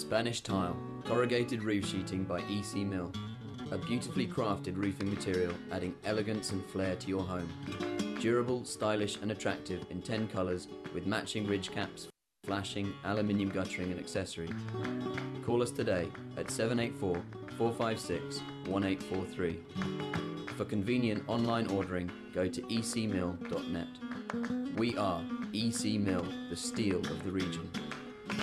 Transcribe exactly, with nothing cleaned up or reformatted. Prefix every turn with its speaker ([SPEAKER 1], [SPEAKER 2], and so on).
[SPEAKER 1] Spanish tile, corrugated roof sheeting by E C Mill. A beautifully crafted roofing material adding elegance and flair to your home. Durable, stylish and attractive in ten colours with matching ridge caps, flashing, aluminium guttering and accessories. Call us today at seven eight four, four five six, one eight four three. For convenient online ordering, go to e c mill dot net. We are E C Mill, the steel of the region.